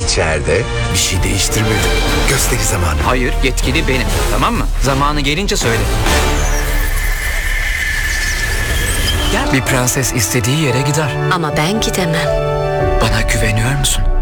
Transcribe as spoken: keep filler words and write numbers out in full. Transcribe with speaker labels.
Speaker 1: İçeride bir şey değiştirmedim. Gösteri zamanı.
Speaker 2: Hayır, yetkili benim. Tamam mı? Zamanı gelince söyle. Gel. Bir prenses istediği yere gider.
Speaker 3: Ama ben gidemem.
Speaker 2: Bana güveniyor musun?